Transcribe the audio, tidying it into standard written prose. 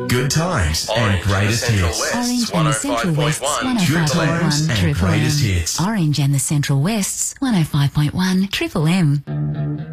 Good times and greatest hits. Orange and the Central West's 105.1 and Triple greatest M. hits. Orange and the Central West's 105.1 Triple M.